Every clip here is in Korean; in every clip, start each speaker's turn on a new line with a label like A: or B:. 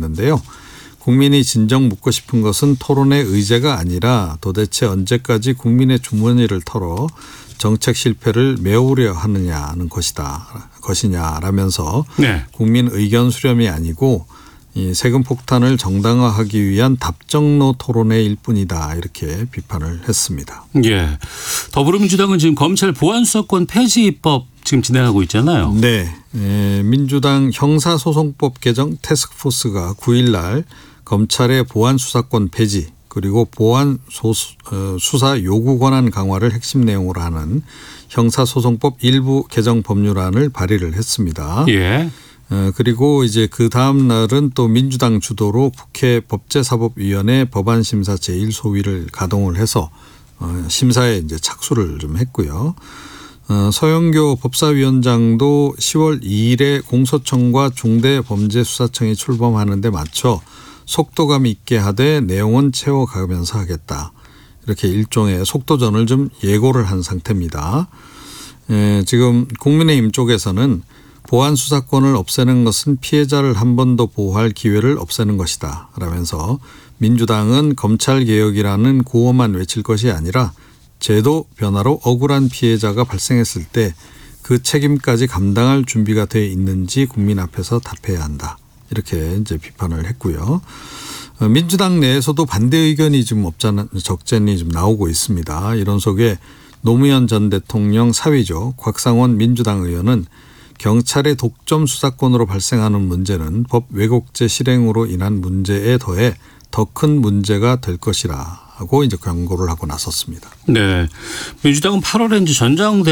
A: 했는데요. 국민이 진정 묻고 싶은 것은 토론의 의제가 아니라 도대체 언제까지 국민의 주머니를 털어 정책 실패를 메우려 하느냐는 것이냐라면서
B: 네.
A: 국민 의견 수렴이 아니고 이 세금 폭탄을 정당화하기 위한 답정로 토론회일 뿐이다 이렇게 비판을 했습니다.
B: 예. 더불어민주당은 지금 검찰 보안수사권 폐지 입법 지금 진행하고 있잖아요.
A: 네. 민주당 형사소송법 개정 태스크포스가 9일 날 검찰의 보안수사권 폐지 그리고 보안 수사 요구 권한 강화를 핵심 내용으로 하는 형사소송법 일부 개정 법률안을 발의를 했습니다.
B: 예.
A: 그리고 이제 그 다음 날은 또 민주당 주도로 국회 법제사법위원회 법안심사 제1소위를 가동을 해서 심사에 이제 착수를 좀 했고요. 서영교 법사위원장도 10월 2일에 공소청과 중대범죄수사청이 출범하는 데 맞춰 속도감 있게 하되 내용은 채워가면서 하겠다. 이렇게 일종의 속도전을 좀 예고를 한 상태입니다. 지금 국민의힘 쪽에서는 보안 수사권을 없애는 것은 피해자를 한 번 더 보호할 기회를 없애는 것이다 라면서 민주당은 검찰개혁이라는 구호만 외칠 것이 아니라 제도 변화로 억울한 피해자가 발생했을 때 그 책임까지 감당할 준비가 되어 있는지 국민 앞에서 답해야 한다. 이렇게 이제 비판을 했고요. 민주당 내에서도 반대 의견이 좀 적잖이 좀 나오고 있습니다. 이런 속에 노무현 전 대통령 사위죠. 곽상원 민주당 의원은 경찰의 독점 수사권으로 발생하는 문제는 법 왜곡죄 실행으로 인한 문제에 더해 더 큰 문제가 될 것이라고 이제 경고를 하고 나섰습니다.
B: 네, 민주당은 8월에 이제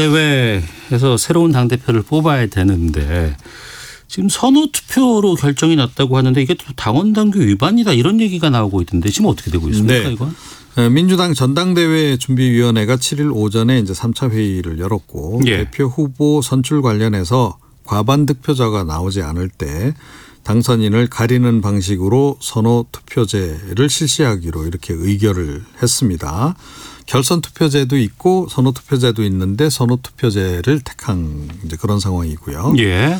B: 전당대회에서 새로운 당대표를 뽑아야 되는데 지금 선호투표로 결정이 났다고 하는데 이게 또 당원당규 위반이다 이런 얘기가 나오고 있던데 지금 어떻게 되고 있습니까?
A: 네.
B: 이건?
A: 민주당 전당대회 준비위원회가 7일 오전에 이제 3차 회의를 열었고
B: 예.
A: 대표 후보 선출 관련해서 과반 득표자가 나오지 않을 때 당선인을 가리는 방식으로 선호투표제를 실시하기로 이렇게 의결을 했습니다. 결선투표제도 있고 선호투표제도 있는데 선호투표제를 택한 이제 그런 상황이고요.
B: 예.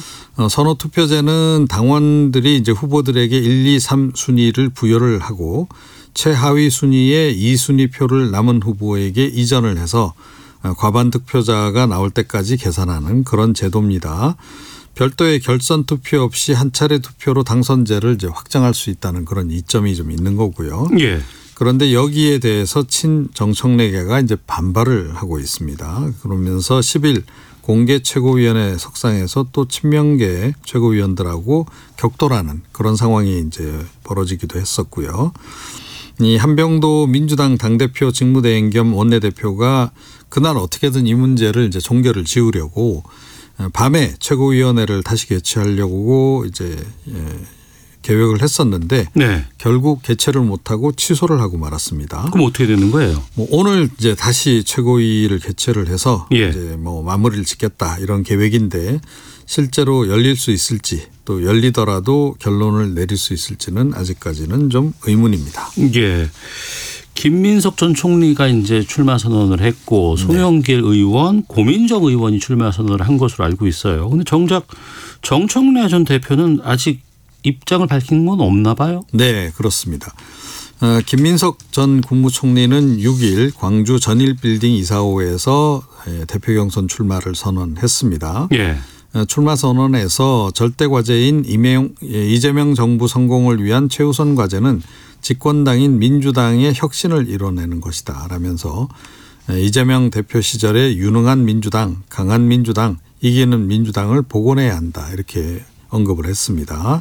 A: 선호투표제는 당원들이 이제 후보들에게 1, 2, 3 순위를 부여를 하고 최하위 순위에 2순위 표를 남은 후보에게 이전을 해서 과반 득표자가 나올 때까지 계산하는 그런 제도입니다. 별도의 결선 투표 없이 한 차례 투표로 당선제를 이제 확정할 수 있다는 그런 이점이 좀 있는 거고요.
B: 예.
A: 그런데 여기에 대해서 친정청래계가 이제 반발을 하고 있습니다. 그러면서 10일 공개 최고위원회 석상에서 또 친명계 최고위원들하고 격돌하는 그런 상황이 이제 벌어지기도 했었고요. 이 한병도 민주당 당대표 직무대행 겸 원내대표가 그날 어떻게든 이 문제를 이제 종결을 지으려고 밤에 최고위원회를 다시 개최하려고 이제 계획을 했었는데
B: 네.
A: 결국 개최를 못하고 취소를 하고 말았습니다.
B: 그럼 어떻게 되는 거예요?
A: 오늘 이제 다시 최고위를 개최를 해서
B: 예.
A: 이제 마무리를 짓겠다 이런 계획인데 실제로 열릴 수 있을지 또 열리더라도 결론을 내릴 수 있을지는 아직까지는 좀 의문입니다.
B: 예. 김민석 전 총리가 이제 출마 선언을 했고 송영길 의원, 고민정 의원이 출마 선언을 한 것으로 알고 있어요. 그런데 정작 정청래 전 대표는 아직 입장을 밝힌 건 없나 봐요.
A: 네, 그렇습니다. 김민석 전 국무총리는 6일 광주 전일빌딩 이사호에서 대표 경선 출마를 선언했습니다.
B: 예.
A: 출마 선언에서 절대 과제인 이재명 정부 성공을 위한 최우선 과제는 집권당인 민주당의 혁신을 이뤄내는 것이다 라면서 이재명 대표 시절에 유능한 민주당, 강한 민주당, 이기는 민주당을 복원해야 한다 이렇게 언급을 했습니다.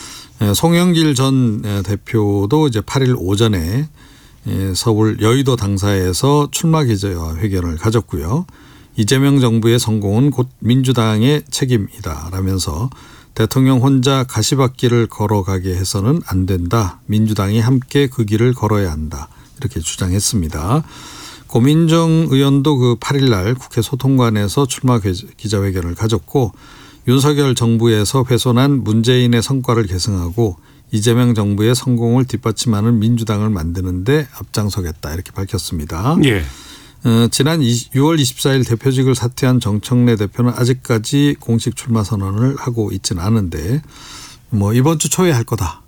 A: 송영길 전 대표도 이제 8일 오전에 서울 여의도 당사에서 출마 기자회견을 가졌고요. 이재명 정부의 성공은 곧 민주당의 책임이다 라면서 대통령 혼자 가시밭길을 걸어가게 해서는 안 된다. 민주당이 함께 그 길을 걸어야 한다. 이렇게 주장했습니다. 고민정 의원도 그 8일 날 국회 소통관에서 출마 기자회견을 가졌고 윤석열 정부에서 훼손한 문재인의 성과를 계승하고 이재명 정부의 성공을 뒷받침하는 민주당을 만드는 데 앞장서겠다 이렇게 밝혔습니다.
B: 예.
A: 지난 6월 24일 대표직을 사퇴한 정청래 대표는 아직까지 공식 출마 선언을 하고 있지는 않은데 이번 주 초에 할 거다